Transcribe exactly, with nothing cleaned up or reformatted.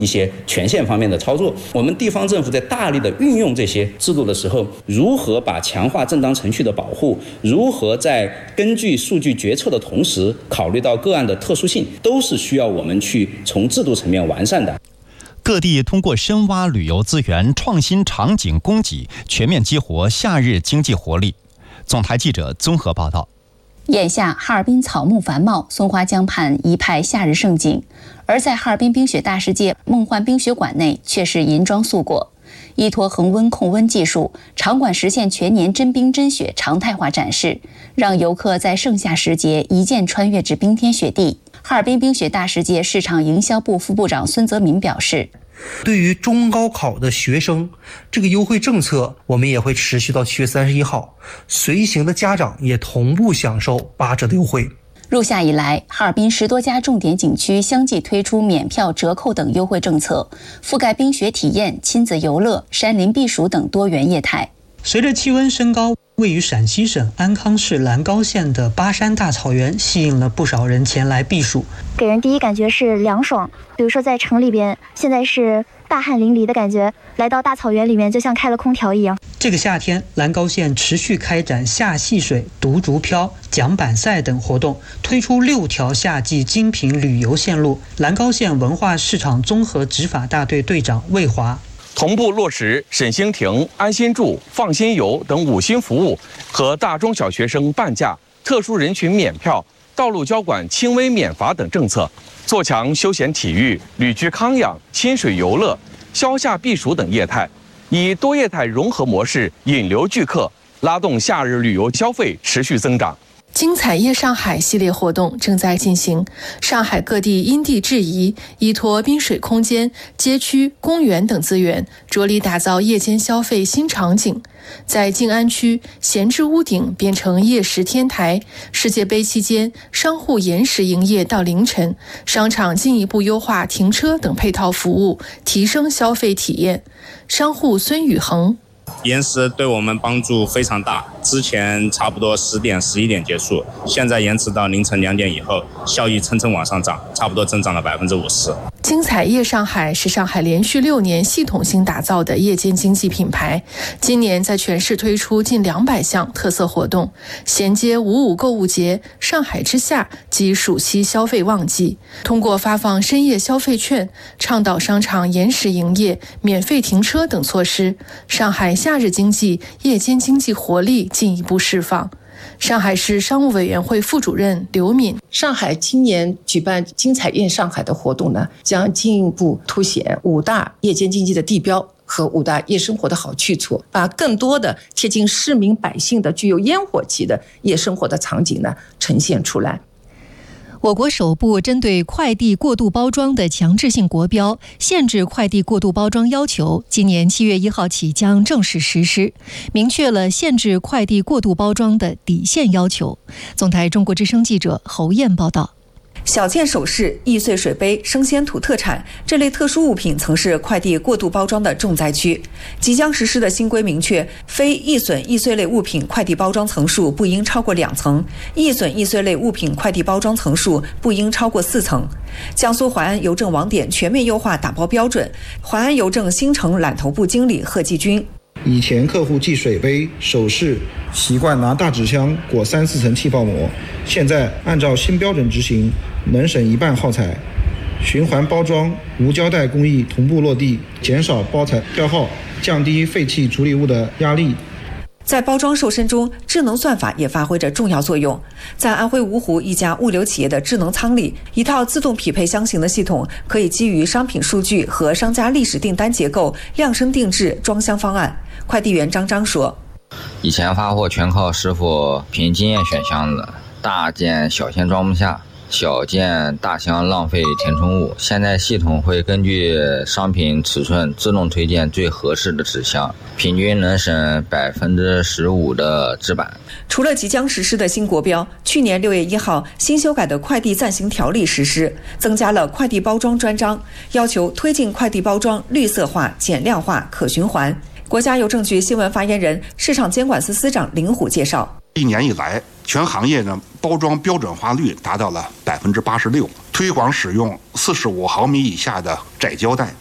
一些权限方面的操作。我们地方政府在大力的运用这些制度的时候，如何把强化正当程序的保护，如何在根据数据决策的同时考虑到个案的特殊性，都是需要我们去从制度层面完善的。 各地通过深挖旅游资源、创新场景供给，全面激活夏日经济活力。总台记者综合报道。 眼下哈尔滨草木繁茂，松花江畔一派夏日盛景，而在哈尔滨冰雪大世界梦幻冰雪馆内却是银装素裹。依托恒温控温技术，场馆实现全年真冰真雪常态化展示，让游客在盛夏时节一键穿越至冰天雪地。哈尔滨冰雪大世界市场营销部副部长孙泽民表示， 对于中高考的学生，这个优惠政策我们也会持续到七月三十一号，随行的家长也同步享受八折的优惠。 入夏以来，哈尔滨十多家重点景区相继推出免票、折扣等优惠政策，覆盖冰雪体验、亲子游乐、山林避暑等多元业态。 随着气温升高，位于陕西省安康市兰高县的巴山大草原吸引了不少人前来避暑。 给人第一感觉是凉爽，比如说在城里边，现在是大汗淋漓的感觉，来到大草原里面就像开了空调一样。 这个夏天，兰高县持续开展夏戏水、独竹漂、桨板赛等活动，推出六条夏季精品旅游线路。兰高县文化市场综合执法大队队长魏华。 同步落实沈星亭、安心住、放心游等五星服务和大中小学生半价、特殊人群免票、道路交管轻微免罚等政策，做强休闲体育、旅居康养、亲水游乐、消夏避暑等业态，以多业态融合模式引流聚客，拉动夏日旅游消费持续增长。 精彩夜上海系列活动正在进行，上海各地因地制宜，依托滨水空间、街区、公园等资源，着力打造夜间消费新场景。在静安区，闲置屋顶变成夜食天台；世界杯期间，商户延时营业到凌晨；商场进一步优化停车等配套服务，提升消费体验。商户孙宇恒。 延时对我们帮助非常大，之前差不多十点、十一点结束，现在延迟到凌晨两点以后，效益蹭蹭往上涨，差不多增长了百分之五十。 精彩夜上海是上海连续六年系统性打造的夜间经济品牌，今年在全市推出近两百项特色活动，衔接五五购物节、上海之夏及暑期消费旺季，通过发放深夜消费券、倡导商场延时营业、免费停车等措施，上海夏日经济、夜间经济活力进一步释放。上海市商务委员会副主任刘敏， 上海今年举办精彩夜上海的活动呢，将进一步凸显五大夜间经济的地标和五大夜生活的好去处，把更多的贴近市民百姓的具有烟火气的夜生活的场景呢呈现出来。 我国首部针对快递过度包装的强制性国标，限制快递过度包装要求，今年七月一号起将正式实施，明确了限制快递过度包装的底线要求。总台中国之声记者侯燕报道。 小件首饰、易碎水杯、生鲜土特产这类特殊物品曾是快递过度包装的重灾区。即将实施的新规明确，非易损易碎类物品快递包装层数不应超过两层，易损易碎类物品快递包装层数不应超过四层。江苏淮安邮政网点全面优化打包标准，淮安邮政新城揽头部经理贺继军。 以前客户寄水杯、首饰习惯拿大纸箱裹三四层气泡膜，现在按照新标准执行，能省一半耗材。循环包装、无胶带工艺同步落地，减少包材消耗，降低废弃处理物的压力。 在包装瘦身中，智能算法也发挥着重要作用。在安徽芜湖一家物流企业的智能仓里，一套自动匹配箱型的系统，可以基于商品数据和商家历史订单结构，量身定制装箱方案。快递员张张说：“ 以前发货全靠师傅凭经验选箱子，大件小件装不下，小件大箱浪费填充物。现在系统会根据商品尺寸自动推荐最合适的纸箱，平均能省百分之十五的纸板。” 除了即将实施的新国标，去年六月一号新修改的快递暂行条例实施，增加了快递包装专章，要求推进快递包装绿色化、减量化、可循环。国家邮政局新闻发言人、市场监管司司长林虎介绍， 一年以来，全行业呢包装标准化率达到了百分之八十六， 推广使用四十五毫米以下的窄胶带。